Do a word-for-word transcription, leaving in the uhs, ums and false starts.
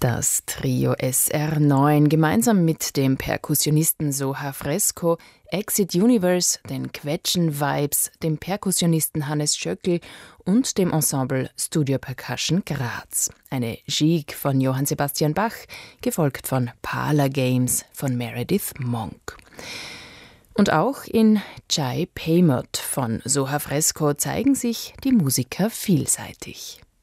Das Trio S R neun gemeinsam mit dem Perkussionisten Soha Fresco, Exit Universe, den Quetschen-Vibes, dem Perkussionisten Hannes Schöckl und dem Ensemble Studio Percussion Graz. Eine Gigue von Johann Sebastian Bach, gefolgt von Parlour Games von Meredith Monk. Und auch in Chai Paymot von Soha Fresco zeigen sich die Musiker vielseitig.